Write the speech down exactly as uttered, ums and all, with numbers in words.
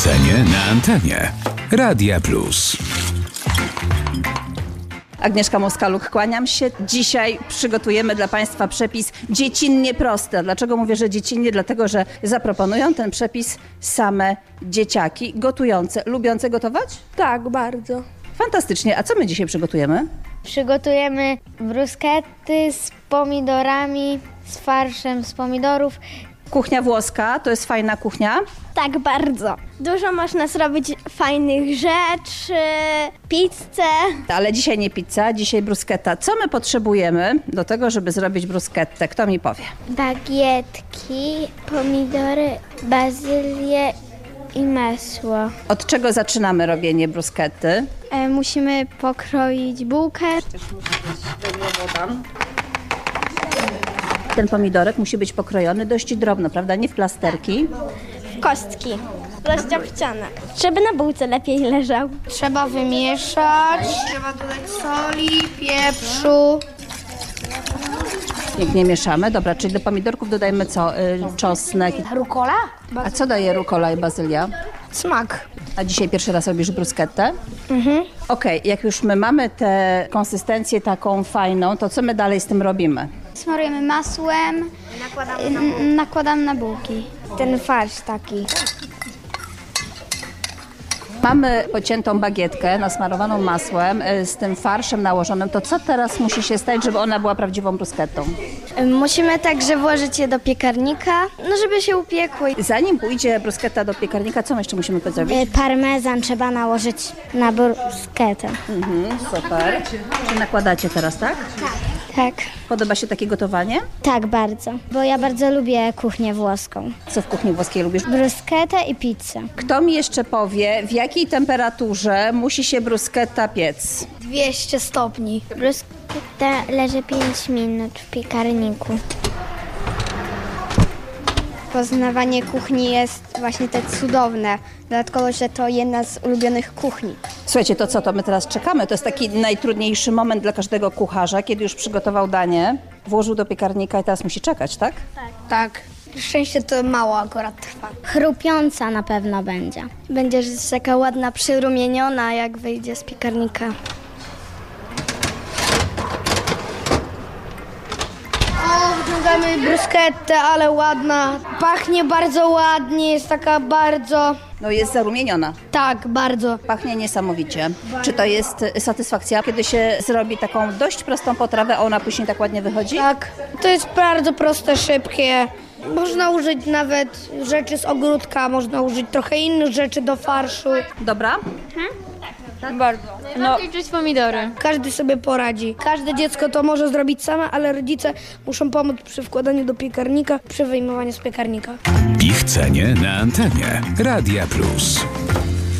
cenie na antenie Radia Plus. Agnieszka Moskaluk, kłaniam się. Dzisiaj przygotujemy dla Państwa przepis dziecinnie prosty. Dlaczego mówię, że dziecinnie? Dlatego, że zaproponują ten przepis same dzieciaki gotujące. Lubiące gotować? Tak, bardzo. Fantastycznie. A co my dzisiaj przygotujemy? Przygotujemy bruschetty z pomidorami, z farszem z pomidorów. Kuchnia włoska, to jest fajna kuchnia. Tak, bardzo. Dużo można zrobić fajnych rzeczy, pizzę. Ale dzisiaj nie pizza, dzisiaj bruschetta. Co my potrzebujemy do tego, żeby zrobić bruschettę? Kto mi powie? Bagietki, pomidory, bazylię i masło. Od czego zaczynamy robienie bruschetty? E, musimy pokroić bułkę. Ten pomidorek musi być pokrojony dość drobno, prawda? Nie w plasterki. Kostki rozdziabciane, żeby na bułce lepiej leżał. Trzeba wymieszać. Trzeba dodać soli, pieprzu. Pięknie mieszamy. Dobra, czyli do pomidorków dodajemy co? Y, czosnek. Rukola? A co daje rukola i bazylia? Smak. A dzisiaj pierwszy raz robisz bruschettę? Mhm. Okej, okay, jak już my mamy tę konsystencję taką fajną, to co my dalej z tym robimy? Smarujemy masłem, nakładamy na bułki. Nakładam na bułki. Ten farsz taki. Mamy pociętą bagietkę nasmarowaną masłem y, z tym farszem nałożonym. To co teraz musi się stać, żeby ona była prawdziwą bruschettą? Musimy także włożyć je do piekarnika, no żeby się upiekło. Zanim pójdzie bruschetta do piekarnika, co my jeszcze musimy zrobić? Parmezan trzeba nałożyć na bruschettę. Mhm, super. Czy nakładacie teraz, tak? Tak. Podoba się takie gotowanie? Tak, bardzo. Bo ja bardzo lubię kuchnię włoską. Co w kuchni włoskiej lubisz? Bruschettę i pizzę. Kto mi jeszcze powie, w jakiej temperaturze musi się bruschetta piec? dwieście stopni. Bruschetta leży pięć minut w piekarniku. Poznawanie kuchni jest właśnie tak cudowne. Dodatkowo, że to jedna z ulubionych kuchni. Słuchajcie, to co, to my teraz czekamy. To jest taki najtrudniejszy moment dla każdego kucharza, kiedy już przygotował danie, włożył do piekarnika i teraz musi czekać, tak? Tak. Szczęście to mało akurat trwa. Chrupiąca na pewno będzie. Będzie taka ładna, przyrumieniona, jak wyjdzie z piekarnika. O, wyglądamy bruschettę, ale ładna. Pachnie bardzo ładnie, jest taka bardzo... No jest zarumieniona. Tak, bardzo. Pachnie niesamowicie. Czy to jest satysfakcja, kiedy się zrobi taką dość prostą potrawę, a ona później tak ładnie wychodzi? Tak, to jest bardzo proste, szybkie. Można użyć nawet rzeczy z ogródka, można użyć trochę innych rzeczy do farszu. Dobra? Bardzo. No, czuć pomidory. Każdy sobie poradzi. Każde dziecko to może zrobić sama, ale rodzice muszą pomóc przy wkładaniu do piekarnika, przy wyjmowaniu z piekarnika. Ich cenie na antenie Radia Plus.